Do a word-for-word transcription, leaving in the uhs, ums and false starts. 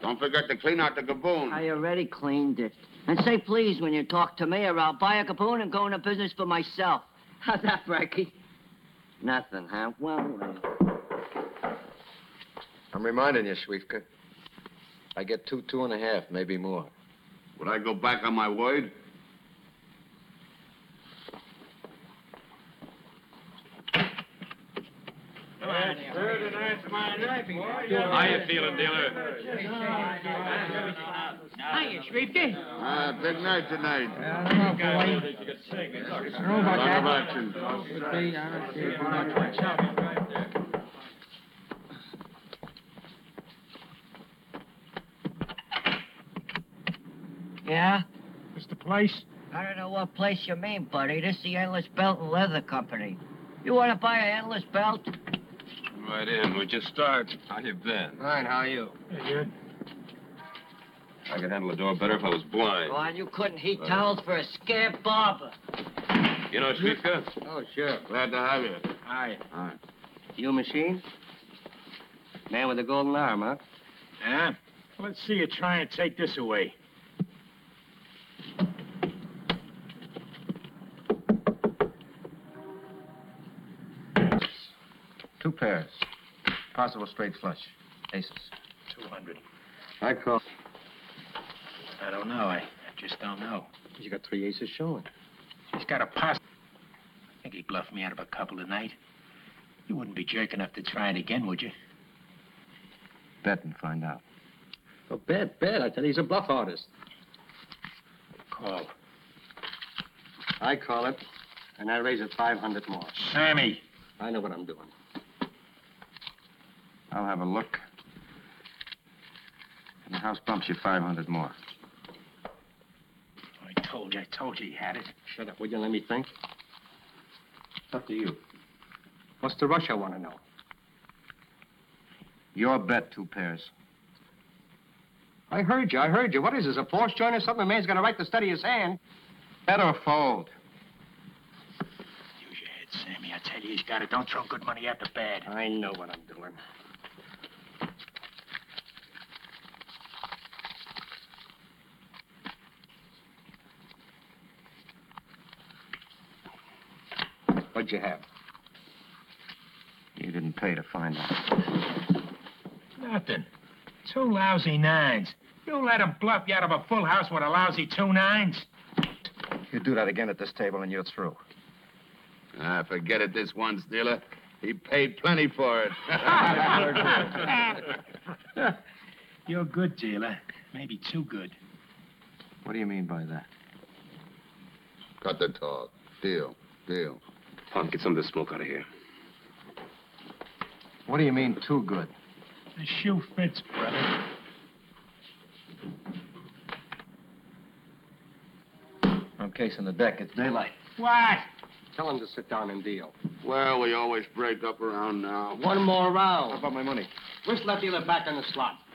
Don't forget to clean out the gaboon. I already cleaned it. And say please when you talk to me, or I'll buy a gaboon and go into business for myself. How's that, Frankie? Nothing, huh? Well, well. I'm reminding you, Schwiefka. I get two, two and a half, maybe more. Would I go back on my word? How you feeling, dealer? Hiya, Schwiefka. Ah, big night tonight. I don't know, boy. I don't know about that. About you. Could be, I don't see. Watch out. Yeah? This the place? I don't know what place you mean, buddy. This is the Endless Belt and Leather Company. You want to buy an endless belt? Right in. Would you start? How you been? Fine, how are you? Hey, good. I could handle the door better if I was blind. Go on, you couldn't heat towels for a scab barber. You know Schwiefka? Oh, sure. Glad to have you. Hi. All right. You machine? Man with a golden arm, huh? Yeah? Let's see you try and take this away. Two pairs. Possible straight flush. Aces. Two hundred. I call. I don't know. I, I just don't know. You got three aces showing. She's got a pass. I think he bluffed me out of a couple tonight. You wouldn't be jerk enough to try it again, would you? Bet and find out. Oh, bet, bet. I tell you, he's a bluff artist. Call. I call it, and I raise it five hundred more. Sammy. I know what I'm doing. I'll have a look. And the house bumps you five hundred more. I told you, I told you he had it. Shut up, will you? Let me think. It's up to you. What's the rush, I want to know? Your bet, two pairs. I heard you, I heard you. What is this, a force joint or something? A man's got a right to steady his hand. Bet or fold. Use your head, Sammy. I tell you, he's got it. Don't throw good money after bad. I know what I'm doing. What'd you have? You didn't pay to find out. Nothing. Two lousy nines. You let him bluff you out of a full house with a lousy two nines? You do that again at this table and you're through. Ah, forget it this once, dealer. He paid plenty for it. You're good, dealer. Maybe too good. What do you mean by that? Cut the talk. Deal. Deal. Punk, get some of the smoke out of here. What do you mean, too good? The shoe fits, brother. I'm casing the deck. It's daylight. What? Tell him to sit down and deal. Well, we always break up around now. One more How round. about my money? Whistle that dealer back on the slot.